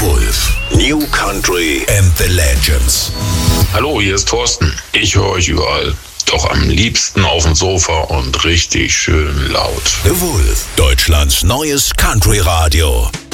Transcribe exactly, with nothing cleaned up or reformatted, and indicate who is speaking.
Speaker 1: Wolf. New Country and the Legends.
Speaker 2: Hallo, hier ist Thorsten. Ich höre euch überall. Doch am liebsten auf dem Sofa und richtig schön laut.
Speaker 1: The Wolf, Deutschlands neues Country-Radio.